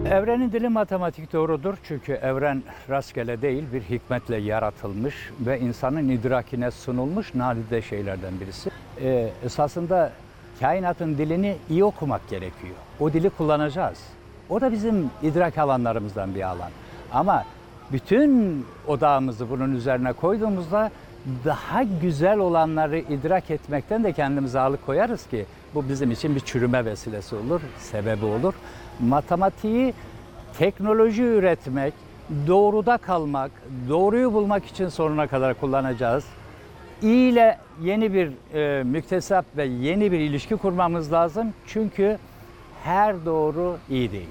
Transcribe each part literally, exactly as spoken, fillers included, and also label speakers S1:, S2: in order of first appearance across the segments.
S1: Evrenin dili matematik doğrudur çünkü evren rastgele değil, bir hikmetle yaratılmış ve insanın idrakine sunulmuş nadide şeylerden birisi. Ee, esasında kainatın dilini iyi okumak gerekiyor. O dili kullanacağız. O da bizim idrak alanlarımızdan bir alan. Ama bütün odağımızı bunun üzerine koyduğumuzda daha güzel olanları idrak etmekten de kendimize alıkoyarız ki bu bizim için bir çürüme vesilesi olur, sebebi olur. Matematiği teknoloji üretmek, doğruda kalmak, doğruyu bulmak için sonuna kadar kullanacağız. İyi ile yeni bir e, müktesap ve yeni bir ilişki kurmamız lazım. Çünkü her doğru iyi değildir.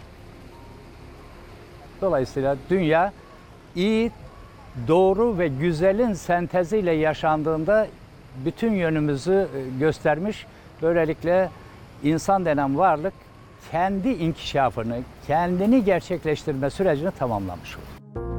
S1: Dolayısıyla dünya iyi, doğru ve güzelin senteziyle yaşandığında bütün yönümüzü göstermiş. Böylelikle insan denen varlık kendi inkişafını, kendini gerçekleştirme sürecini tamamlamış olur.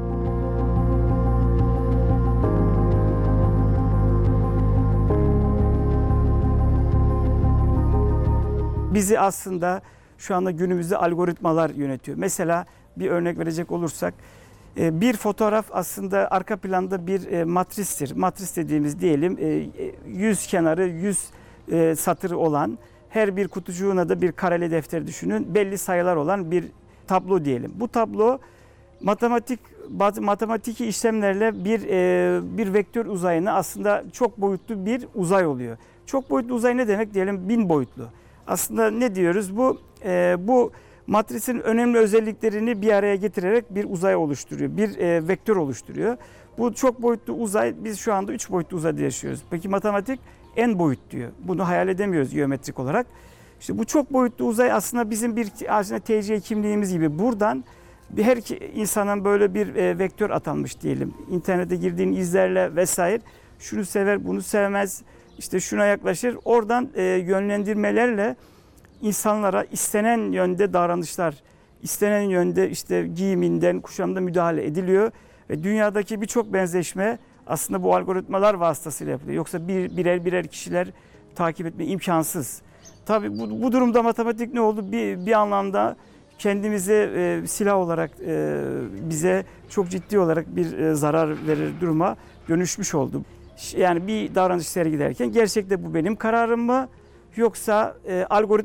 S2: Bizi aslında şu anda günümüzde algoritmalar yönetiyor. Mesela bir örnek verecek olursak, bir fotoğraf aslında arka planda bir matristir. Matris dediğimiz diyelim yüz kenarı, yüz satır olan, her bir kutucuğuna da bir kareli defter düşünün. Belli sayılar olan bir tablo diyelim. Bu tablo matematik matematik işlemlerle bir bir vektör uzayını aslında çok boyutlu bir uzay oluyor. Çok boyutlu uzay ne demek? Diyelim bin boyutlu. Aslında ne diyoruz? Bu bu matrisin önemli özelliklerini bir araya getirerek bir uzay oluşturuyor. Bir e, vektör oluşturuyor. Bu çok boyutlu uzay, biz şu anda üç boyutlu uzayda yaşıyoruz. Peki matematik en boyut diyor. Bunu hayal edemiyoruz geometrik olarak. İşte bu çok boyutlu uzay aslında bizim bir aslında T C kimliğimiz gibi. Buradan bir her insanın böyle bir e, vektör atanmış diyelim. İnternete girdiğin izlerle vesaire. Şunu sever, bunu sevmez. İşte şuna yaklaşır. Oradan e, yönlendirmelerle insanlara istenen yönde davranışlar, istenen yönde işte giyiminden, kuşamda müdahale ediliyor ve dünyadaki birçok benzeşme aslında bu algoritmalar vasıtasıyla yapılıyor. Yoksa bir, birer birer kişiler takip etme imkansız. Tabii bu, bu durumda matematik ne oldu? Bir, bir anlamda kendimize e, silah olarak e, bize çok ciddi olarak bir e, zarar verir duruma dönüşmüş oldu. Yani bir davranış sergilerken gerçekte bu benim kararım mı? Yoksa e, algoritma